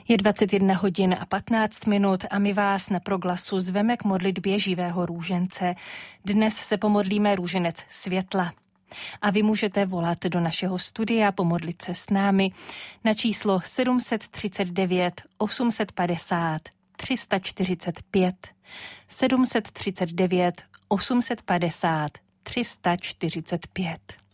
Je 21 hodin a 15 minut a my vás na Proglasu zveme k modlitbě živého růžence. Dnes se pomodlíme růženec světla. A vy můžete volat do našeho studia, pomodlit se s námi na číslo 739 850 345. 739 850 345.